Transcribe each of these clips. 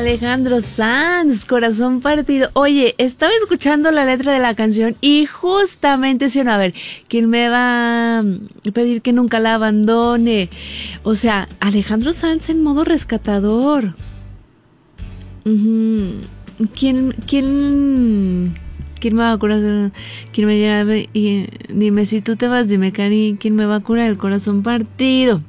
Alejandro Sanz, Corazón Partido. Oye, estaba escuchando la letra de la canción y justamente si no, a ver, ¿quién me va a pedir que nunca la abandone? O sea, Alejandro Sanz en modo rescatador. ¿Quién me va a curar? ¿Quién me llena? Y dime si tú te vas, dime, Cari, ¿quién me va a curar el corazón partido?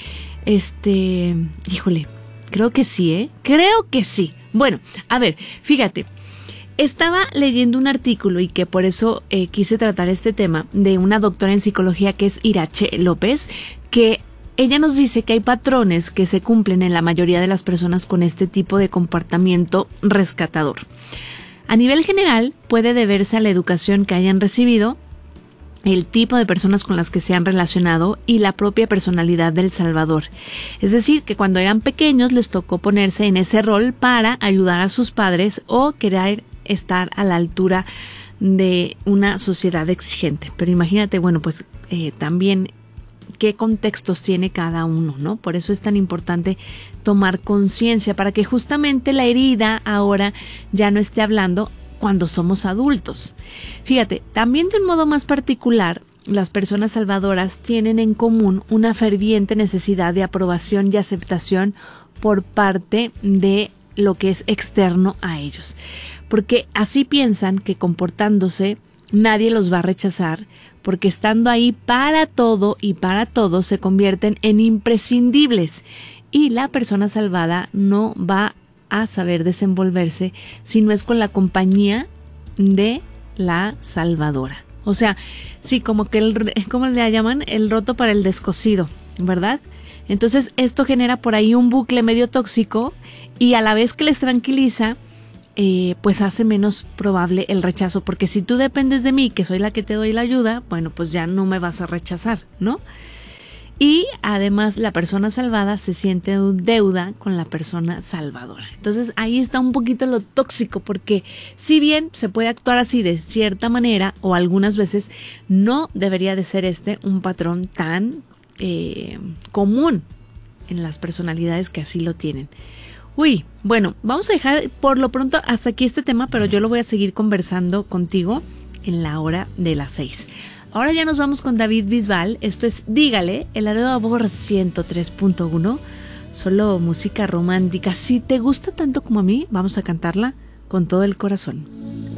Híjole, creo que sí, ¿eh? Creo que sí. Bueno, a ver, fíjate, estaba leyendo un artículo y que por eso quise tratar este tema de una doctora en psicología que es Irache López, que ella nos dice que hay patrones que se cumplen en la mayoría de las personas con este tipo de comportamiento rescatador. A nivel general, puede deberse a la educación que hayan recibido, el tipo de personas con las que se han relacionado y la propia personalidad del salvador. Es decir, que cuando eran pequeños les tocó ponerse en ese rol para ayudar a sus padres o querer estar a la altura de una sociedad exigente. Pero imagínate, bueno, pues también qué contextos tiene cada uno, ¿no? Por eso es tan importante tomar conciencia para que justamente la herida ahora ya no esté hablando cuando somos adultos. Fíjate, también de un modo más particular, las personas salvadoras tienen en común una ferviente necesidad de aprobación y aceptación por parte de lo que es externo a ellos, porque así piensan que comportándose nadie los va a rechazar, porque estando ahí para todo y para todos se convierten en imprescindibles y la persona salvada no va a saber desenvolverse si no es con la compañía de la salvadora. O sea, sí, como que ¿cómo le llaman? El roto para el descosido, ¿verdad? Entonces esto genera por ahí un bucle medio tóxico y a la vez que les tranquiliza, pues hace menos probable el rechazo, porque si tú dependes de mí, que soy la que te doy la ayuda, bueno, pues ya no me vas a rechazar, ¿no? Y además la persona salvada se siente en deuda con la persona salvadora. Entonces ahí está un poquito lo tóxico, porque si bien se puede actuar así de cierta manera o algunas veces no debería de ser un patrón tan común en las personalidades que así lo tienen. Uy, bueno, vamos a dejar por lo pronto hasta aquí este tema, pero yo lo voy a seguir conversando contigo en la hora de las 6. Ahora ya nos vamos con David Bisbal. Esto es Dígale, el Laredo de Amor 103.1. Solo música romántica. Si te gusta tanto como a mí, vamos a cantarla con todo el corazón.